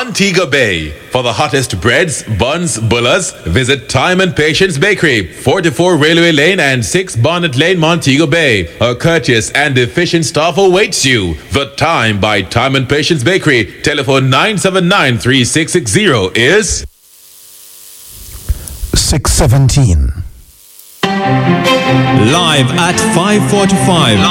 Montego Bay. For the hottest breads, buns, bullas, visit Time and Patience Bakery, 44 Railway Lane and 6 Bonnet Lane, Montego Bay. A courteous and efficient staff awaits you. The Time by Time and Patience Bakery. Telephone 979-3660 is 6:17. Live at 5:45.